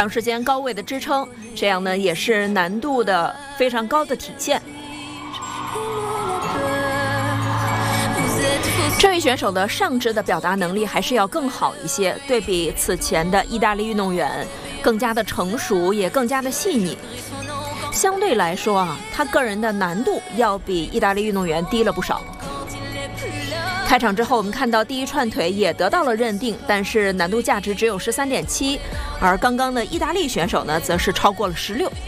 长时间高位的支撑，这样呢也是难度的非常高的体现。这位选手的上肢的表达能力还是要更好一些，对比此前的意大利运动员更加的成熟，也更加的细腻。相对来说啊，他个人的难度要比意大利运动员低了不少。开场之后，我们看到第一串腿也得到了认定，但是难度价值只有13.7，而刚刚的意大利选手呢，则是超过了16。